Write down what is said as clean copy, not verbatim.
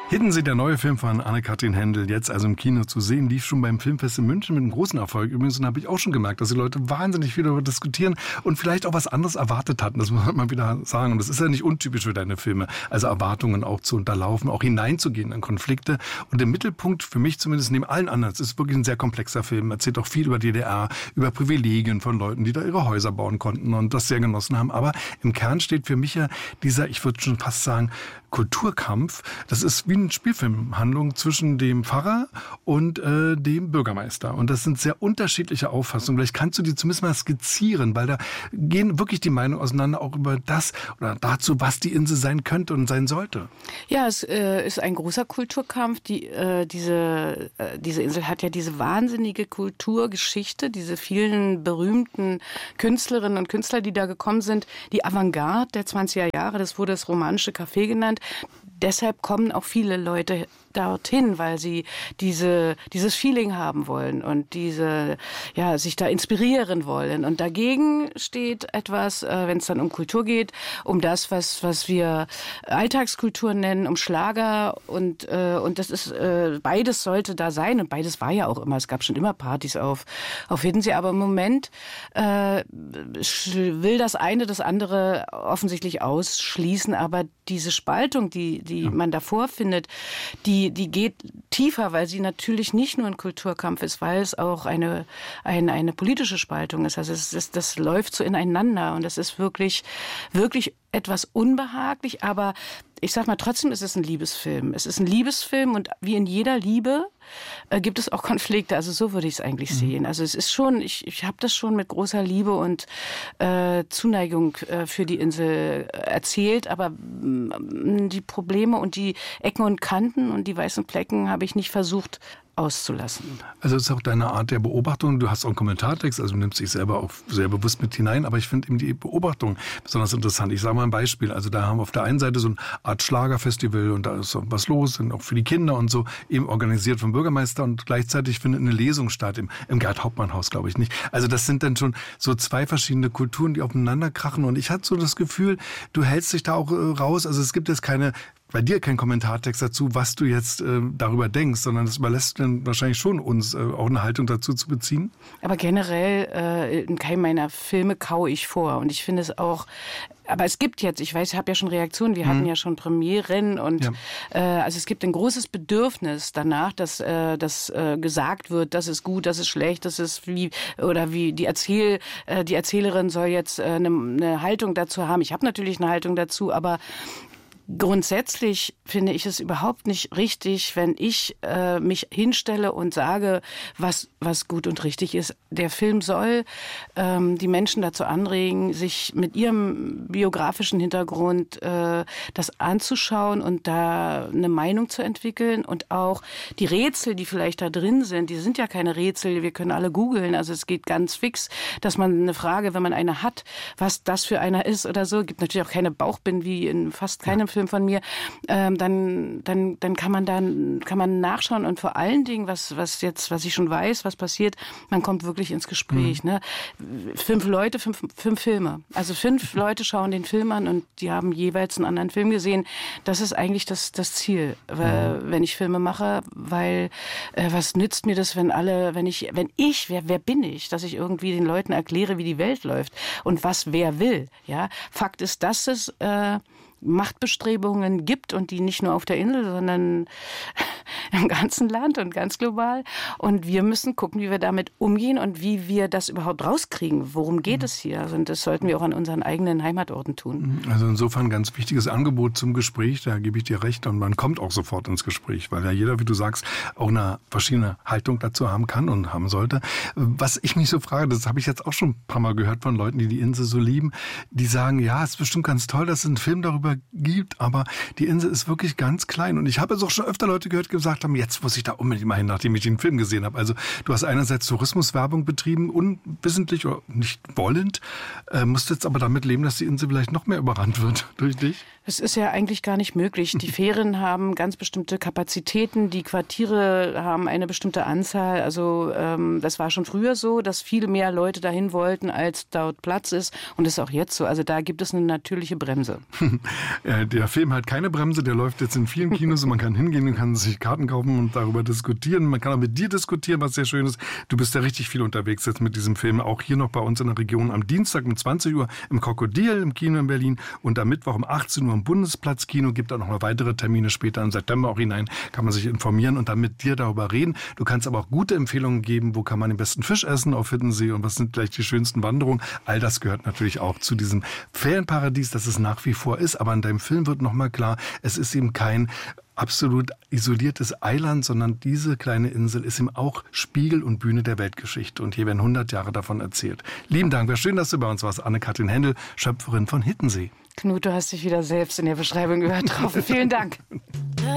Hiddensee, der neue Film von Anne-Kathrin Hendel, jetzt also im Kino zu sehen, lief schon beim Filmfest in München mit einem großen Erfolg. Übrigens, und habe ich auch schon gemerkt, dass die Leute wahnsinnig viel darüber diskutieren und vielleicht auch was anderes erwartet hatten. Das muss man wieder sagen. Und das ist ja nicht untypisch für deine Filme. Also Erwartungen auch zu unterlaufen, auch hineinzugehen in Konflikte. Und im Mittelpunkt, für mich zumindest neben allen anderen, es ist wirklich ein sehr komplexer Film. Erzählt auch viel über DDR, über Privilegien von Leuten, die da ihre Häuser bauen konnten und das sehr genossen haben. Aber im Kern steht für mich ja dieser, ich würde schon fast sagen, Kulturkampf. Das ist wie eine Spielfilmhandlung zwischen dem Pfarrer und dem Bürgermeister. Und das sind sehr unterschiedliche Auffassungen. Vielleicht kannst du die zumindest mal skizzieren, weil da gehen wirklich die Meinungen auseinander auch über das oder dazu, was die Insel sein könnte und sein sollte. Ja, es ist ein großer Kulturkampf. Diese Insel hat ja diese wahnsinnige Kulturgeschichte, diese vielen berühmten Künstlerinnen und Künstler, die da gekommen sind. Die Avantgarde der 20er Jahre, das wurde das romanische Café genannt. Deshalb kommen auch viele Leute dorthin, weil sie dieses Feeling haben wollen und sich da inspirieren wollen. Und dagegen steht etwas, wenn es dann um Kultur geht, um das, was wir Alltagskultur nennen, um Schlager und das ist beides sollte da sein und beides war ja auch immer. Es gab schon immer Partys auf Hiddensee, aber im Moment will das eine das andere offensichtlich ausschließen, aber diese Spaltung, die man davor findet, die geht tiefer, weil sie natürlich nicht nur ein Kulturkampf ist, weil es auch eine politische Spaltung ist. Also das läuft so ineinander und das ist wirklich, wirklich etwas unbehaglich, aber ich sag mal, trotzdem ist es ein Liebesfilm. Es ist ein Liebesfilm und wie in jeder Liebe gibt es auch Konflikte. Also so würde ich es eigentlich sehen. Also es ist schon, ich habe das schon mit großer Liebe und Zuneigung für die Insel erzählt, aber die Probleme und die Ecken und Kanten und die weißen Flecken habe ich nicht versucht auszulassen. Also es ist auch deine Art der Beobachtung. Du hast auch einen Kommentartext, also du nimmst dich selber auch sehr bewusst mit hinein, aber ich finde eben die Beobachtung besonders interessant. Ich sage mal ein Beispiel. Also da haben wir auf der einen Seite so eine Art Schlagerfestival und da ist so was los und auch für die Kinder und so, eben organisiert vom Bürgermeister und gleichzeitig findet eine Lesung statt im Gerd-Hauptmann-Haus, glaube ich nicht. Also das sind dann schon so zwei verschiedene Kulturen, die aufeinander krachen und ich hatte so das Gefühl, du hältst dich da auch raus. Also es gibt jetzt bei dir kein Kommentartext dazu, was du jetzt darüber denkst, sondern das überlässt dann wahrscheinlich schon uns auch eine Haltung dazu zu beziehen. Aber generell in keinem meiner Filme kaue ich vor und ich finde es auch, aber es gibt jetzt, ich weiß, ich habe ja schon Reaktionen, wir hatten ja schon Premieren und also es gibt ein großes Bedürfnis danach, dass gesagt wird, das ist gut, das ist schlecht, das ist wie die Erzählerin soll jetzt eine Haltung dazu haben. Ich habe natürlich eine Haltung dazu, aber grundsätzlich finde ich es überhaupt nicht richtig, wenn ich mich hinstelle und sage, was gut und richtig ist. Der Film soll die Menschen dazu anregen, sich mit ihrem biografischen Hintergrund das anzuschauen und da eine Meinung zu entwickeln und auch die Rätsel, die vielleicht da drin sind, die sind ja keine Rätsel, wir können alle googeln, also es geht ganz fix, dass man eine Frage, wenn man eine hat, was das für einer ist oder so, gibt natürlich auch keine Bauchbinden wie in fast keinem Film von mir, dann kann man nachschauen und vor allen Dingen, was ich schon weiß, was passiert, man kommt wirklich ins Gespräch. Ne? 5 Leute, 5 Filme. Also 5 Leute schauen den Film an und die haben jeweils einen anderen Film gesehen. Das ist eigentlich das Ziel, wenn ich Filme mache, weil was nützt mir das, wer bin ich, dass ich irgendwie den Leuten erkläre, wie die Welt läuft und wer will. Ja? Fakt ist, dass es Machtbestrebungen gibt und die nicht nur auf der Insel, sondern im ganzen Land und ganz global. Und wir müssen gucken, wie wir damit umgehen und wie wir das überhaupt rauskriegen. Worum geht es hier? Und das sollten wir auch an unseren eigenen Heimatorten tun. Also insofern ein ganz wichtiges Angebot zum Gespräch, da gebe ich dir recht. Und man kommt auch sofort ins Gespräch, weil ja jeder, wie du sagst, auch eine verschiedene Haltung dazu haben kann und haben sollte. Was ich mich so frage, das habe ich jetzt auch schon ein paar Mal gehört von Leuten, die die Insel so lieben, die sagen, ja, es ist bestimmt ganz toll, dass es einen Film darüber gibt, aber die Insel ist wirklich ganz klein. Und ich habe es auch schon öfter Leute gehört, gesagt, gesagt haben, jetzt muss ich da unbedingt mal hin, nachdem ich den Film gesehen habe. Also du hast einerseits Tourismuswerbung betrieben, unwissentlich oder nicht wollend, musst jetzt aber damit leben, dass die Insel vielleicht noch mehr überrannt wird durch dich. Das ist ja eigentlich gar nicht möglich. Die Fähren haben ganz bestimmte Kapazitäten, die Quartiere haben eine bestimmte Anzahl. Also das war schon früher so, dass viel mehr Leute dahin wollten, als dort Platz ist. Und das ist auch jetzt so. Also da gibt es eine natürliche Bremse. Der Film hat keine Bremse, der läuft jetzt in vielen Kinos und man kann hingehen und kann sich Karten kaufen und darüber diskutieren. Man kann auch mit dir diskutieren, was sehr schön ist. Du bist ja richtig viel unterwegs jetzt mit diesem Film. Auch hier noch bei uns in der Region am Dienstag um 20 Uhr im Krokodil im Kino in Berlin und am Mittwoch um 18 Uhr im Bundesplatzkino. Gibt auch noch mal weitere Termine später im September auch hinein. Kann man sich informieren und dann mit dir darüber reden. Du kannst aber auch gute Empfehlungen geben, wo kann man den besten Fisch essen auf Hiddensee und was sind gleich die schönsten Wanderungen. All das gehört natürlich auch zu diesem Ferienparadies, das es nach wie vor ist. Aber in deinem Film wird noch mal klar, es ist eben kein absolut isoliertes Eiland, sondern diese kleine Insel ist eben auch Spiegel und Bühne der Weltgeschichte. Und hier werden 100 Jahre davon erzählt. Lieben Dank, wäre schön, dass du bei uns warst. Anne-Kathrin Hendel, Schöpferin von Hiddensee. Knut, du hast dich wieder selbst in der Beschreibung übertroffen. Vielen Dank.